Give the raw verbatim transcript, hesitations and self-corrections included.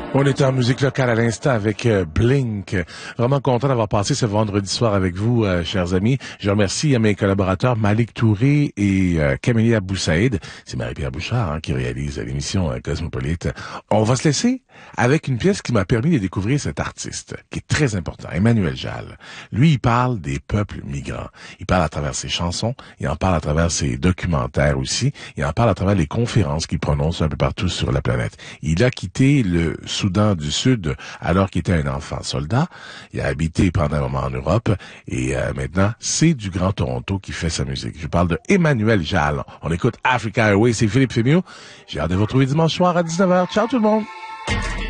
On est en musique locale à l'instant avec euh, Blink. Vraiment content d'avoir passé ce vendredi soir avec vous, euh, chers amis. Je remercie à mes collaborateurs Malik Touré et euh, Camille Aboussaïd. C'est Marie-Pierre Bouchard hein, qui réalise l'émission euh, Cosmopolite. On va se laisser avec une pièce qui m'a permis de découvrir cet artiste, qui est très important, Emmanuel Jal. Lui, il parle des peuples migrants. Il parle à travers ses chansons, il en parle à travers ses documentaires aussi, il en parle à travers les conférences qu'il prononce un peu partout sur la planète. Il a quitté le Soudan du Sud alors qu'il était un enfant soldat. Il a habité pendant un moment en Europe et euh, maintenant, c'est du Grand Toronto qui fait sa musique. Je parle de Emmanuel Jal. On écoute Africa Airways, c'est Philippe Fémieux. J'ai hâte de vous retrouver dimanche soir à dix-neuf heures. Ciao tout le monde!